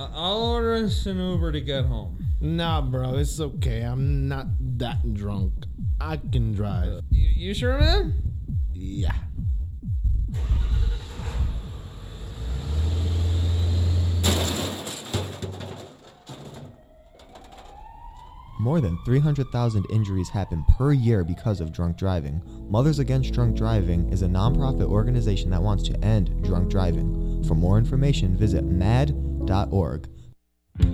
I'll order us an Uber to get home. Nah, bro, it's okay. I'm not that drunk. I can drive. You sure, man? Yeah. More than 300,000 injuries happen per year because of drunk driving. Mothers Against Drunk Driving is a nonprofit organization that wants to end drunk driving. For more information, visit mad.org.